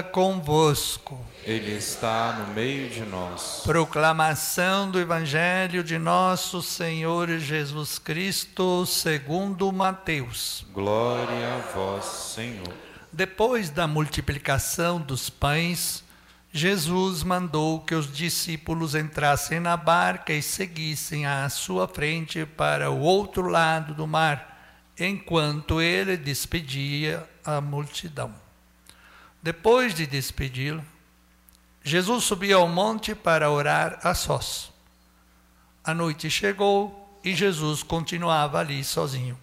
convosco. Ele está no meio de nós. Proclamação do Evangelho de nosso Senhor Jesus Cristo, segundo Mateus. Glória a vós, Senhor. Depois da multiplicação dos pães, Jesus mandou que os discípulos entrassem na barca e seguissem à sua frente para o outro lado do mar, enquanto ele despedia a multidão. Depois de despedi-la, Jesus subiu ao monte para orar a sós. A noite chegou e Jesus continuava ali sozinho.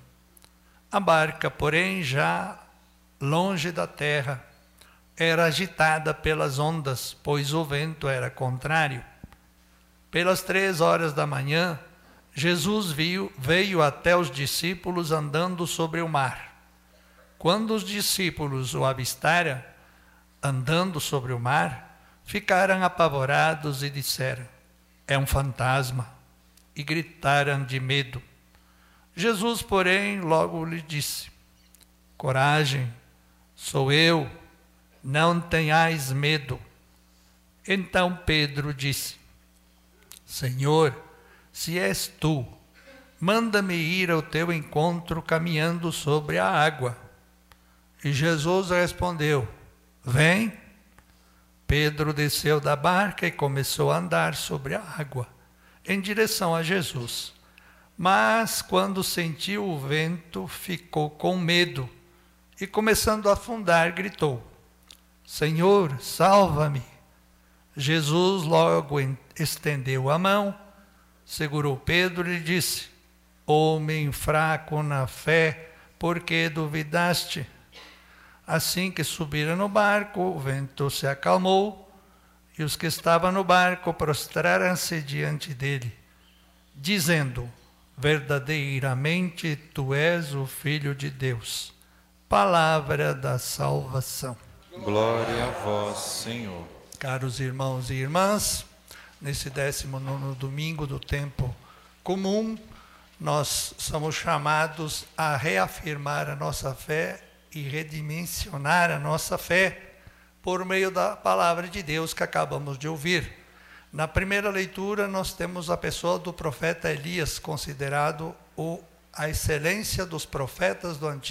A barca, porém, já longe da terra, era agitada pelas ondas, pois o vento era contrário. Pelas 3 horas da manhã, Jesus veio até os discípulos andando sobre o mar. Quando os discípulos o avistaram, andando sobre o mar, ficaram apavorados e disseram: é um fantasma, e gritaram de medo. Jesus, porém, logo lhe disse: coragem, sou eu, não tenhais medo. Então Pedro disse: Senhor, se és tu, manda-me ir ao teu encontro caminhando sobre a água. E Jesus respondeu: vem. Pedro desceu da barca e começou a andar sobre a água, em direção a Jesus. Mas, quando sentiu o vento, ficou com medo e, começando a afundar, gritou: Senhor, salva-me! Jesus logo estendeu a mão, segurou Pedro e disse: homem fraco na fé, por que duvidaste? Assim que subiram no barco, o vento se acalmou e os que estavam no barco prostraram-se diante dele, dizendo: verdadeiramente tu és o Filho de Deus. Palavra da salvação. Glória a vós, Senhor. Caros irmãos e irmãs, nesse 19º domingo do tempo comum, nós somos chamados a reafirmar a nossa fé e redimensionar a nossa fé por meio da palavra de Deus que acabamos de ouvir. Na primeira leitura, nós temos a pessoa do profeta Elias, considerado a excelência dos profetas do Antigo